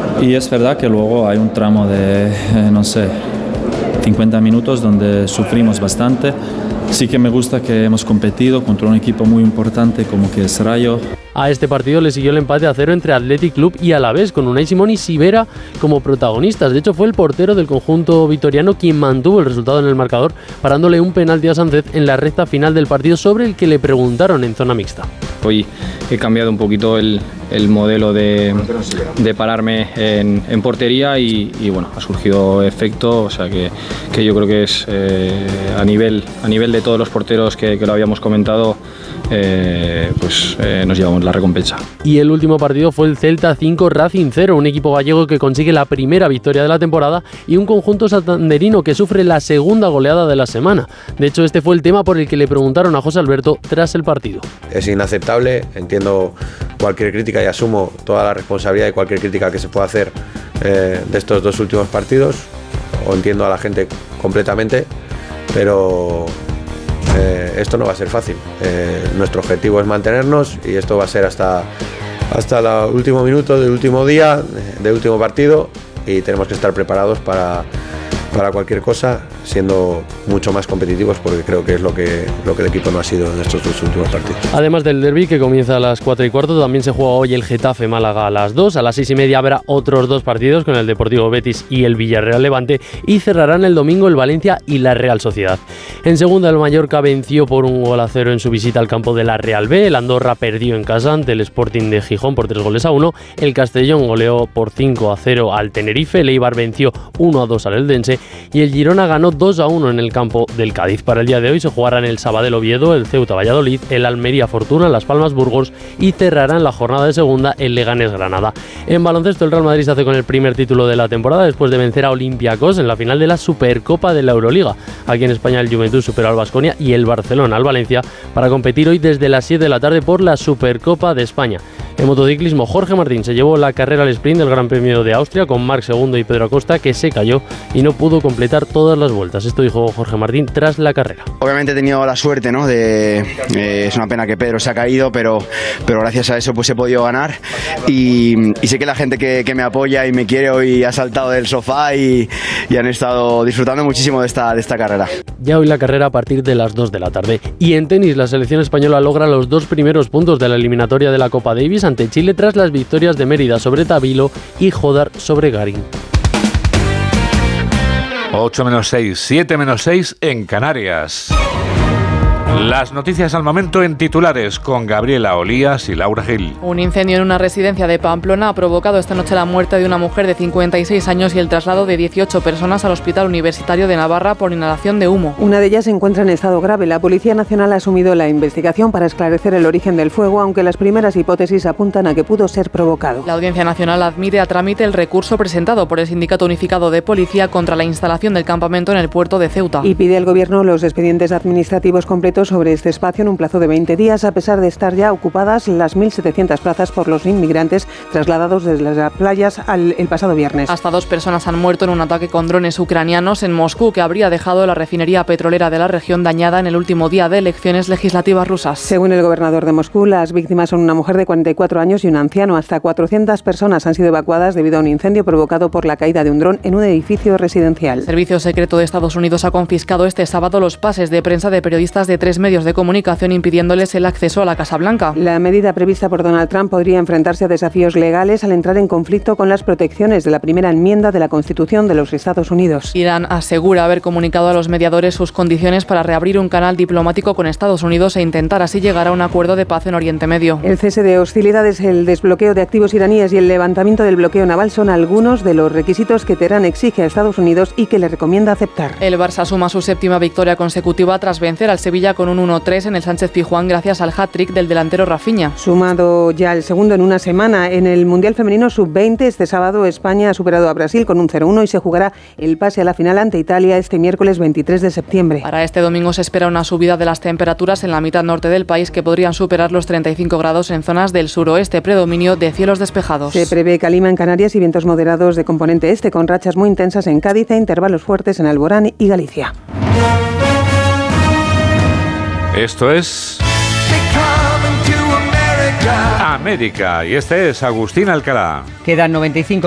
Y es verdad que luego hay un tramo de, 50 minutos donde sufrimos bastante. Sí que me gusta que hemos competido contra un equipo muy importante como que es Rayo. A este partido le siguió el empate a 0 entre Athletic Club y Alavés, con Unai Simón y Sivera como protagonistas. De hecho, fue el portero del conjunto vitoriano quien mantuvo el resultado en el marcador, parándole un penalti a Sánchez en la recta final del partido, sobre el que le preguntaron en zona mixta. Hoy he cambiado un poquito el modelo de pararme en portería y bueno, ha surgido efecto, o sea que yo creo que es a nivel de todos los porteros que lo habíamos comentado, nos llevamos la recompensa. Y el último partido fue el Celta 5 Racing 0, un equipo gallego que consigue la primera victoria de la temporada y un conjunto santanderino que sufre la segunda goleada de la semana. De hecho, este fue el tema por el que le preguntaron a José Alberto tras el partido. Es inaceptable, entiendo cualquier crítica y asumo toda la responsabilidad de cualquier crítica que se pueda hacer de estos dos últimos partidos, o entiendo a la gente completamente, pero esto no va a ser fácil. Nuestro objetivo es mantenernos y esto va a ser hasta el último minuto del último día, del último partido, y tenemos que estar preparados para cualquier cosa, siendo mucho más competitivos, porque creo que es lo que el equipo no ha sido en estos dos últimos partidos. Además del derbi, que comienza a las 4:15, también se juega hoy el Getafe Málaga a las 2. A las 6:30 habrá otros dos partidos con el Deportivo Betis y el Villarreal Levante, y cerrarán el domingo el Valencia y la Real Sociedad. En segunda, el Mallorca venció por 1-0 en su visita al campo de la Real B. El Andorra perdió en casa ante el Sporting de Gijón por 3-1. El Castellón goleó por 5-0 al Tenerife. El Eibar venció 1-2 al Eldense y el Girona ganó 2-1 en el campo del Cádiz. Para el día de hoy se jugarán el Sabadell Oviedo, el Ceuta Valladolid, el Almería Fortuna, Las Palmas Burgos, y cerrarán la jornada de segunda el Leganés Granada. En baloncesto, el Real Madrid se hace con el primer título de la temporada después de vencer a Olympiacos en la final de la Supercopa de la Euroliga. Aquí en España el Juventud superó al Baskonia y el Barcelona al Valencia para competir hoy desde las 7 de la tarde por la Supercopa de España. En motociclismo, Jorge Martín se llevó la carrera al sprint del Gran Premio de Austria con Marc II y Pedro Acosta, que se cayó y no pudo completar todas las vueltas. Esto dijo Jorge Martín tras la carrera. Obviamente he tenido la suerte, ¿no? Es una pena que Pedro se ha caído, pero gracias a eso pues he podido ganar y sé que la gente que me apoya y me quiere hoy ha saltado del sofá y han estado disfrutando muchísimo de esta carrera. Ya hoy la carrera a partir de las 2 de la tarde. Y en tenis, la selección española logra los 2 primeros puntos de la eliminatoria de la Copa Davis ante Chile tras las victorias de Mérida sobre Tabilo y Jodar sobre Garín. 8-6, 7-6 en Canarias. Las noticias al momento en titulares con Gabriela Olías y Laura Gil. Un incendio en una residencia de Pamplona ha provocado esta noche la muerte de una mujer de 56 años y el traslado de 18 personas al Hospital Universitario de Navarra por inhalación de humo. Una de ellas se encuentra en estado grave. La Policía Nacional ha asumido la investigación para esclarecer el origen del fuego, aunque las primeras hipótesis apuntan a que pudo ser provocado. La Audiencia Nacional admite a trámite el recurso presentado por el Sindicato Unificado de Policía contra la instalación del campamento en el puerto de Ceuta. Y pide al Gobierno los expedientes administrativos completos sobre este espacio en un plazo de 20 días, a pesar de estar ya ocupadas las 1.700 plazas por los inmigrantes trasladados desde las playas el pasado viernes. Hasta 2 personas han muerto en un ataque con drones ucranianos en Moscú, que habría dejado la refinería petrolera de la región dañada en el último día de elecciones legislativas rusas. Según el gobernador de Moscú, las víctimas son una mujer de 44 años y un anciano. Hasta 400 personas han sido evacuadas debido a un incendio provocado por la caída de un dron en un edificio residencial. El Servicio Secreto de Estados Unidos ha confiscado este sábado los pases de prensa de periodistas de 3 medios de comunicación, impidiéndoles el acceso a la Casa Blanca. La medida prevista por Donald Trump podría enfrentarse a desafíos legales al entrar en conflicto con las protecciones de la primera enmienda de la Constitución de los Estados Unidos. Irán asegura haber comunicado a los mediadores sus condiciones para reabrir un canal diplomático con Estados Unidos e intentar así llegar a un acuerdo de paz en Oriente Medio. El cese de hostilidades, el desbloqueo de activos iraníes y el levantamiento del bloqueo naval son algunos de los requisitos que Teherán exige a Estados Unidos y que le recomienda aceptar. El Barça suma su 7ª victoria consecutiva tras vencer al Sevilla con un 1-3 en el Sánchez Pizjuán gracias al hat-trick del delantero Rafinha. Sumado ya el segundo en una semana. En el Mundial Femenino Sub-20 este sábado España ha superado a Brasil con un 0-1 y se jugará el pase a la final ante Italia este miércoles 23 de septiembre. Para este domingo se espera una subida de las temperaturas en la mitad norte del país que podrían superar los 35 grados en zonas del suroeste, predominio de cielos despejados. Se prevé calima en Canarias y vientos moderados de componente este con rachas muy intensas en Cádiz e intervalos fuertes en Alborán y Galicia. Esto es América y este es Agustín Alcalá. Quedan 95